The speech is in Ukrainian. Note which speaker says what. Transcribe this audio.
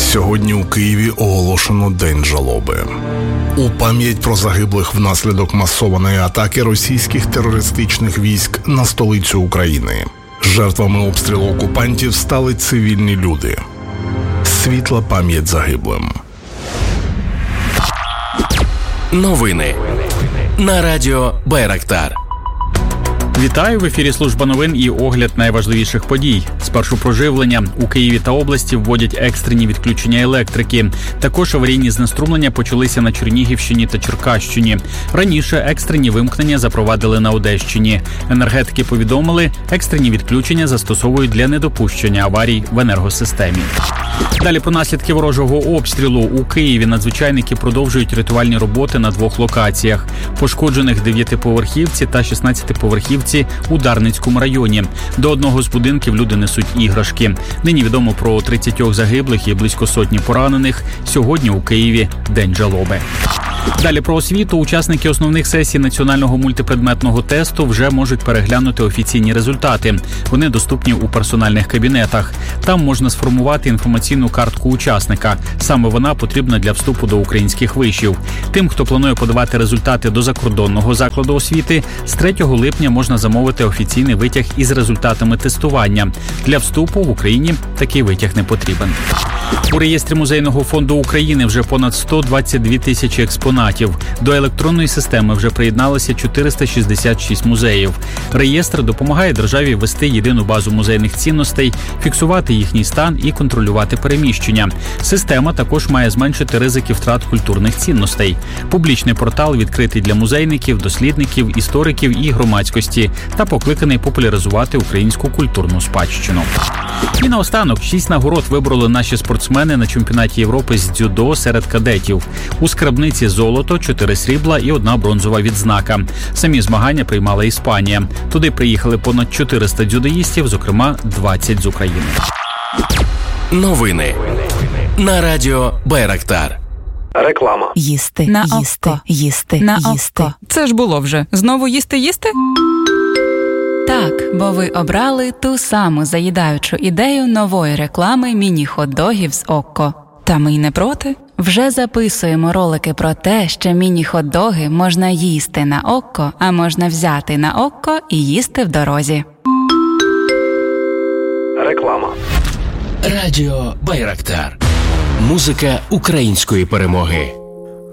Speaker 1: Сьогодні у Києві оголошено День жалоби. У пам'ять про загиблих внаслідок масованої атаки російських терористичних військ на столицю України. Жертвами обстрілу окупантів стали цивільні люди. Світла пам'ять загиблим.
Speaker 2: Новини на радіо Байрактар.
Speaker 3: Вітаю, в ефірі служба новин і огляд найважливіших подій. Спершу про живлення. У Києві та області вводять екстрені відключення електрики. Також аварійні знеструмлення почалися на Чернігівщині та Черкащині. Раніше екстрені вимкнення запровадили на Одещині. Енергетики повідомили, екстрені відключення застосовують для недопущення аварій в енергосистемі. Далі про наслідки ворожого обстрілу. У Києві надзвичайники продовжують рятувальні роботи на 2 локаціях. Пошкоджених 9-поверхівці та 16-поверхівці у Дарницькому районі. До одного з будинків люди несуть іграшки. Нині відомо про 30 загиблих і близько сотні поранених. Сьогодні у Києві День жалоби. Далі про освіту. Учасники основних сесій національного мультипредметного тесту вже можуть переглянути офіційні результати. Вони доступні у персональних кабінетах. Там можна сформувати інформаційну картку учасника. Саме вона потрібна для вступу до українських вишів. Тим, хто планує подавати результати до закордонного закладу освіти, з 3 липня можна замовити офіційний витяг із результатами тестування. Для вступу в Україні такий витяг не потрібен. У реєстрі Музейного фонду України вже понад 122 тисячі експонатів. До електронної системи вже приєдналося 466 музеїв. Реєстр допомагає державі вести єдину базу музейних цінностей, фіксувати їхній стан і контролювати переміщення. Система також має зменшити ризики втрат культурних цінностей. Публічний портал відкритий для музейників, дослідників, істориків і громадськості та покликаний популяризувати українську культурну спадщину. І наостанок 6 нагород вибороли наші спортсмени на чемпіонаті Європи з дзюдо серед кадетів. У скарбниці золото, 4 срібла і 1 бронзова відзнака. Самі змагання приймала Іспанія. Туди приїхали понад 400 дзюдоїстів, зокрема 20 з України.
Speaker 2: Новини на радіо Байрактар.
Speaker 4: Реклама.
Speaker 5: Їсти,
Speaker 6: на
Speaker 5: їсти,
Speaker 6: око.
Speaker 5: їсти,
Speaker 6: На
Speaker 5: їсти.
Speaker 6: око. Це ж було вже. Знову їсти?
Speaker 5: Так, бо ви обрали ту саму заїдаючу ідею нової реклами міні-хот-догів з Окко. Та ми й не проти. Вже записуємо ролики про те, що міні-хот-доги можна їсти на Окко, а можна взяти на Окко і їсти в дорозі.
Speaker 4: Реклама.
Speaker 2: Радіо Байрактар. Музика української перемоги.